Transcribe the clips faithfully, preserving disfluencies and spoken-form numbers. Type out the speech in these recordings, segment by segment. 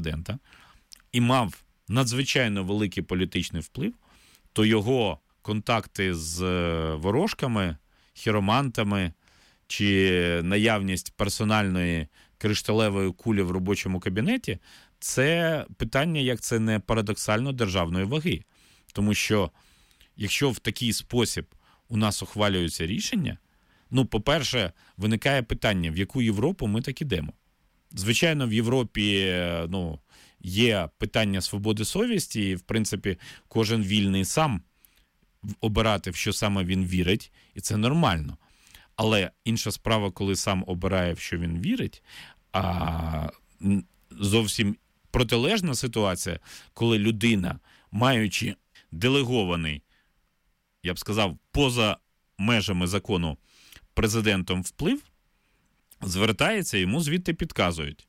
президента і мав надзвичайно великий політичний вплив, то його контакти з ворожками, хіромантами чи наявність персональної кришталевої кулі в робочому кабінеті – це питання, як це не парадоксально, державної ваги. Тому що якщо в такий спосіб у нас ухвалюються рішення, ну, по-перше, виникає питання, в яку Європу ми так ідемо. Звичайно, в Європі, ну, є питання свободи совісті, і, в принципі, кожен вільний сам обирати, в що саме він вірить, і це нормально. Але інша справа, коли сам обирає, в що він вірить, а зовсім протилежна ситуація, коли людина, маючи делегований, я б сказав, поза межами закону президентом вплив, звертається, йому звідти підказують.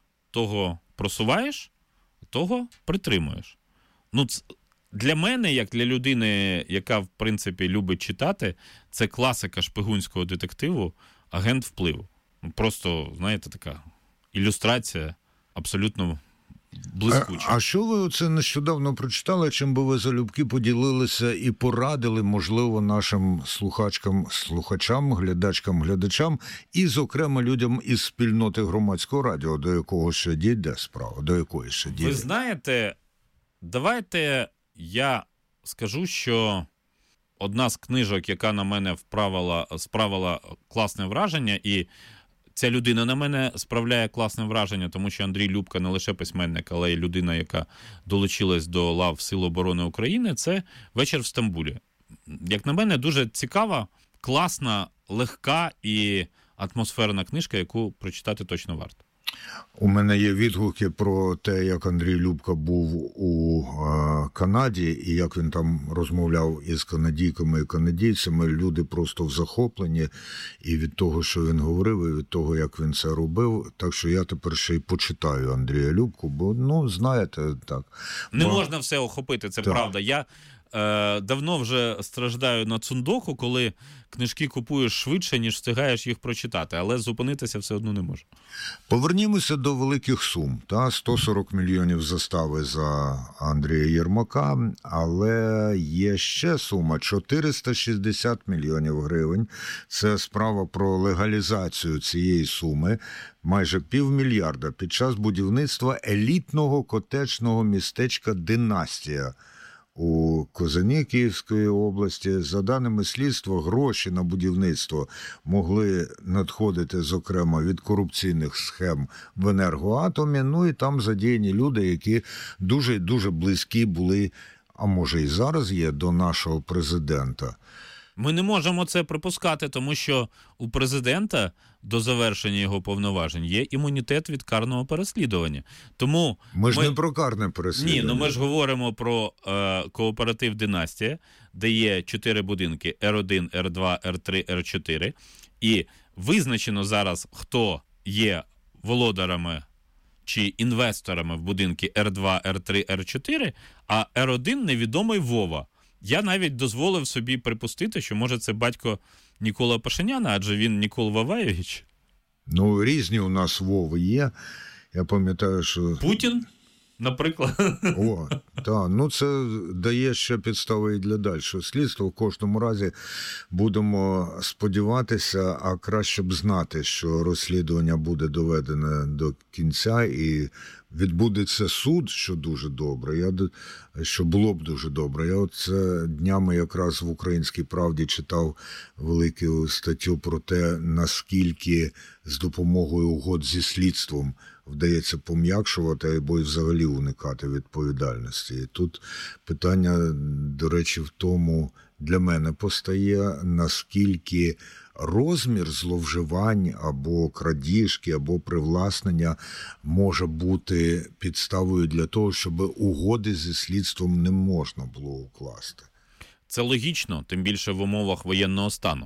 Того просуваєш, того притримуєш. Ну, для мене, як для людини, яка, в принципі, любить читати, це класика шпигунського детективу «Агент впливу». Просто, знаєте, така ілюстрація абсолютно блискуча. А, а що ви оце нещодавно прочитали, чим би ви залюбки поділилися і порадили, можливо, нашим слухачкам, слухачам, глядачкам, глядачам і, зокрема, людям із спільноти громадського радіо, до якого ще дійде справа, до якої ще дійде? Ви знаєте, давайте я скажу, що одна з книжок, яка на мене вправила, справила класне враження, і ця людина на мене справляє класне враження, тому що Андрій Любка не лише письменник, але й людина, яка долучилась до лав Сил оборони України, це «Вечір в Стамбулі». Як на мене, дуже цікава, класна, легка і атмосферна книжка, яку прочитати точно варто. У мене є відгуки про те, як Андрій Любка був у е, Канаді, і як він там розмовляв із канадійками і канадійцями. Люди просто в захопленні і від того, що він говорив, і від того, як він це робив. Так що я тепер ще й почитаю Андрія Любку, бо, ну, знаєте, так. Не бо... можна все охопити, це так. правда. Я е, давно вже страждаю на цундоку, коли книжки купуєш швидше, ніж встигаєш їх прочитати, але зупинитися все одно не можу. Повернімося до великих сум. Та? сто сорок мільйонів застави за Андрія Єрмака, але є ще сума – чотириста шістдесят мільйонів гривень. Це справа про легалізацію цієї суми. Майже півмільярда під час будівництва елітного котеджного містечка «Династія» у Козані Київської області. За даними слідства, гроші на будівництво могли надходити, зокрема, від корупційних схем в енергоатомі. Ну і там задіяні люди, які дуже-дуже близькі були, а може і зараз є, до нашого президента. Ми не можемо це припускати, тому що у президента до завершення його повноважень є імунітет від карного переслідування. Тому ми ж ми... не про карне переслідування. Ні, ну ми ж говоримо про е, кооператив «Династія», де є чотири будинки – Р один, Р два, Р три, Р чотири. І визначено зараз, хто є володарами чи інвесторами в будинки Р два, Р три, Р чотири, а Р один невідомий Вова. Я навіть дозволив собі припустити, що, може, це батько Нікола Пашиняна, адже він Нікол Ваваєвич. Ну, різні у нас Вови є. Я пам'ятаю, що... Путін, наприклад. О, так. Ну, це дає ще підстави і для дальшого слідства. В кожному разі будемо сподіватися, а краще б знати, що розслідування буде доведене до кінця і відбудеться суд, що дуже добре, я, що було б дуже добре. Я от це днями якраз в «Українській правді» читав велику статтю про те, наскільки з допомогою угод зі слідством вдається пом'якшувати або й взагалі уникати відповідальності. І тут питання, до речі, в тому для мене постає, наскільки розмір зловживань або крадіжки, або привласнення може бути підставою для того, щоб угоди зі слідством не можна було укласти. Це логічно, тим більше в умовах воєнного стану.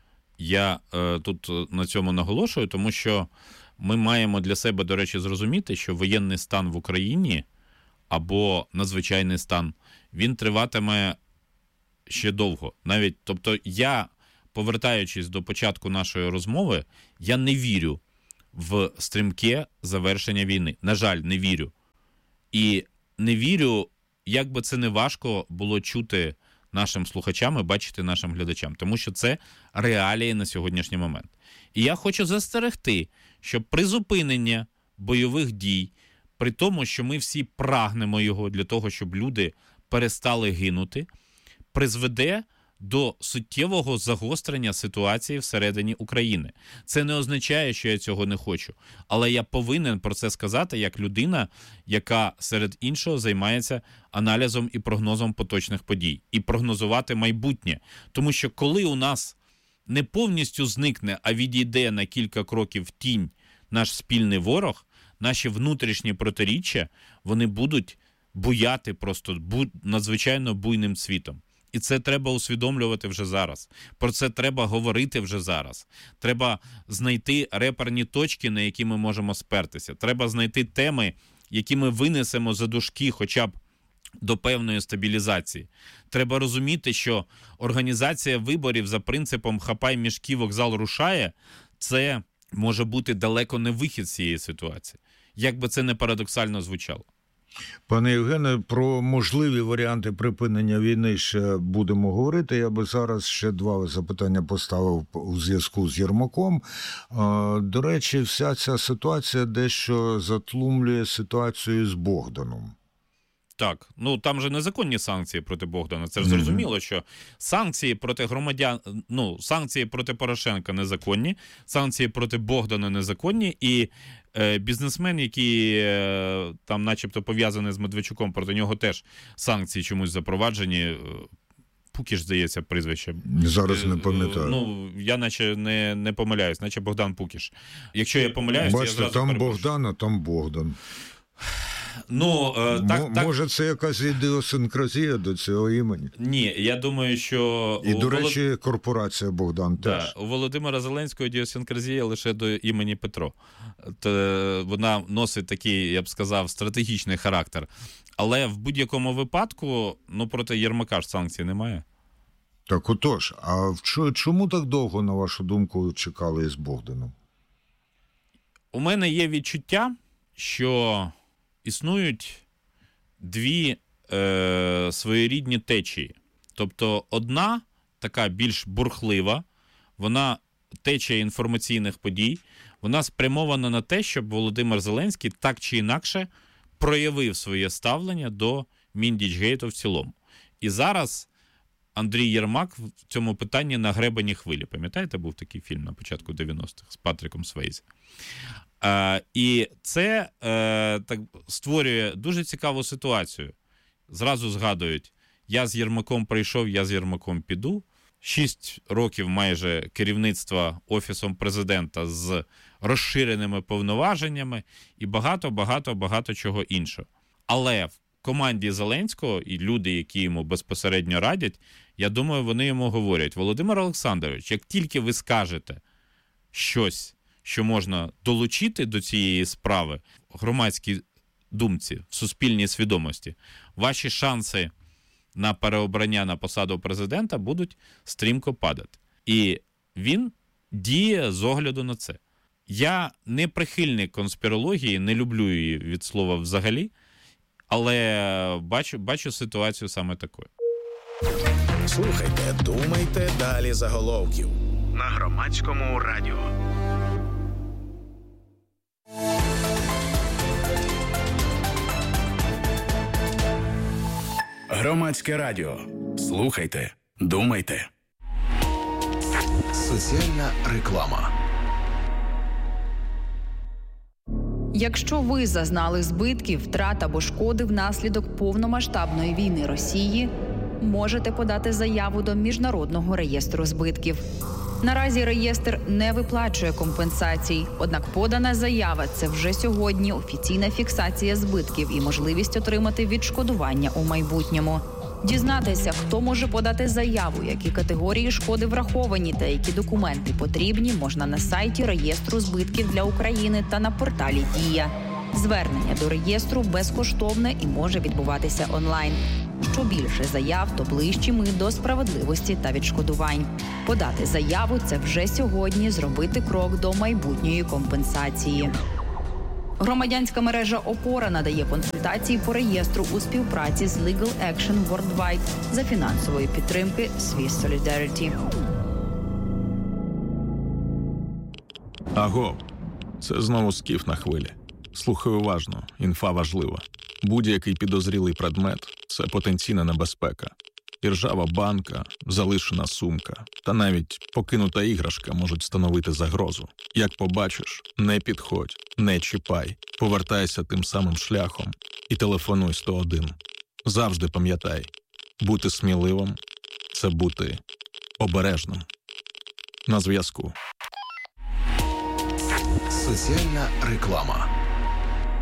Я е, тут на цьому наголошую, тому що ми маємо для себе, до речі, зрозуміти, що воєнний стан в Україні або надзвичайний стан, він триватиме ще довго. Навіть, тобто я, повертаючись до початку нашої розмови, я не вірю в стрімке завершення війни. На жаль, не вірю. І не вірю, як би це не важко було чути нашим слухачам і бачити нашим глядачам, тому що це реалії на сьогоднішній момент. І я хочу застерегти, що призупинення бойових дій, при тому, що ми всі прагнемо його для того, щоб люди перестали гинути, призведе до суттєвого загострення ситуації всередині України. Це не означає, що я цього не хочу, але я повинен про це сказати як людина, яка серед іншого займається аналізом і прогнозом поточних подій. І прогнозувати майбутнє. Тому що коли у нас не повністю зникне, а відійде на кілька кроків в тінь наш спільний ворог, наші внутрішні протиріччя, вони будуть буяти просто бу- надзвичайно буйним цвітом. І це треба усвідомлювати вже зараз. Про це треба говорити вже зараз. Треба знайти реперні точки, на які ми можемо спертися. Треба знайти теми, які ми винесемо за дужки хоча б до певної стабілізації. Треба розуміти, що організація виборів за принципом «хапай мішки, вокзал рушає» – це може бути далеко не вихід з цієї ситуації. Як би це не парадоксально звучало. Пане Євгене, про можливі варіанти припинення війни ще будемо говорити. Я би зараз ще два запитання поставив у зв'язку з Єрмаком. До речі, вся ця ситуація дещо затлумлює ситуацію з Богданом. Так, ну там же незаконні санкції проти Богдана. Це ж зрозуміло, що санкції проти громадян, ну, санкції проти Порошенка незаконні, санкції проти Богдана незаконні, і е, бізнесмен, який е, там начебто пов'язаний з Медведчуком, проти нього теж санкції чомусь запроваджені. Пукіш, здається, прізвище. Зараз не пам'ятаю. Ну, я наче не, не помиляюсь, наче Богдан Пукіш. Якщо я помиляюсь, бачите, я зразу там перепрошую. Богдан, а там Богдан. Ну, е, так, М- так... Може, це якась ідіосинкразія до цього імені? Ні, я думаю, що... І, у до Волод... речі, корпорація Богдан да, теж. У Володимира Зеленського ідіосинкразія лише до імені Петро. То вона носить такий, я б сказав, стратегічний характер. Але в будь-якому випадку, ну, проти Єрмака ж санкцій немає. Так отож, а чому так довго, на вашу думку, чекали із Богданом? У мене є відчуття, що існують дві е, своєрідні течії. Тобто одна, така більш бурхлива, вона течія інформаційних подій, вона спрямована на те, щоб Володимир Зеленський так чи інакше проявив своє ставлення до Міндічгейту в цілому. І зараз Андрій Єрмак в цьому питанні на гребені хвилі. Пам'ятаєте, був такий фільм на початку дев'яностих з Патріком Свейзі? Е, і це е, так, створює дуже цікаву ситуацію. Зразу згадують, я з Єрмаком прийшов, я з Єрмаком піду. Шість років майже керівництва Офісом Президента з розширеними повноваженнями і багато-багато-багато чого іншого. Але в команді Зеленського і люди, які йому безпосередньо радять, я думаю, вони йому говорять: Володимир Олександрович, як тільки ви скажете щось, що можна долучити до цієї справи в громадській думці, в суспільній свідомості, ваші шанси на переобрання на посаду президента будуть стрімко падати. І він діє з огляду на це. Я не прихильник конспірології, не люблю її від слова взагалі, але бачу, бачу ситуацію саме такою. Слухайте, думайте далі заголовків на Громадському радіо. Громадське радіо. Слухайте, думайте. Соціальна реклама. Якщо ви зазнали збитків, втрат або шкоди внаслідок повномасштабної війни Росії, можете подати заяву до Міжнародного реєстру збитків. Наразі реєстр не виплачує компенсацій, однак подана заява – це вже сьогодні офіційна фіксація збитків і можливість отримати відшкодування у майбутньому. Дізнатися, хто може подати заяву, які категорії шкоди враховані та які документи потрібні, можна на сайті реєстру збитків для України та на порталі «Дія». Звернення до реєстру безкоштовне і може відбуватися онлайн. Що більше заяв, то ближчі ми до справедливості та відшкодувань. Подати заяву – це вже сьогодні зробити крок до майбутньої компенсації. Громадянська мережа «Опора» надає консультації по реєстру у співпраці з Legal Action Worldwide за фінансової підтримки Swiss Solidarity. Агов, це знову Скіф на хвилі. Слухай уважно, інфа важлива. Будь-який підозрілий предмет – це потенційна небезпека. Іржава банка, залишена сумка та навіть покинута іграшка можуть становити загрозу. Як побачиш, не підходь, не чіпай, повертайся тим самим шляхом і телефонуй сто один. Завжди пам'ятай, бути сміливим – це бути обережним. На зв'язку. Соціальна реклама.